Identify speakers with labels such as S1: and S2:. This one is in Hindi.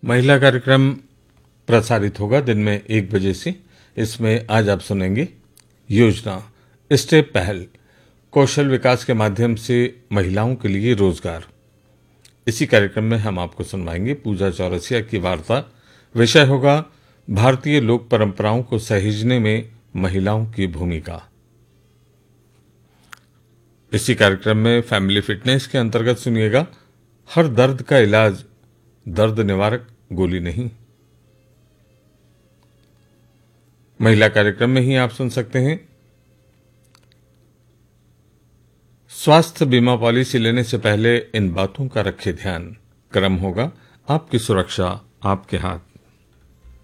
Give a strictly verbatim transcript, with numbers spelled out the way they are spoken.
S1: महिला कार्यक्रम प्रसारित होगा दिन में एक बजे से। इसमें आज आप सुनेंगे योजना स्टेप पहल, कौशल विकास के माध्यम से महिलाओं के लिए रोजगार। इसी कार्यक्रम में हम आपको सुनवाएंगे पूजा चौरसिया की वार्ता। विषय होगा भारतीय लोक परंपराओं को सहेजने में महिलाओं की भूमिका। इसी कार्यक्रम में फैमिली फिटनेस के अंतर्गत सुनिएगा हर दर्द का इलाज दर्द निवारक गोली नहीं। महिला कार्यक्रम में ही आप सुन सकते हैं स्वास्थ्य बीमा पॉलिसी लेने से पहले इन बातों का रखें ध्यान। क्रम होगा आपकी सुरक्षा आपके हाथ।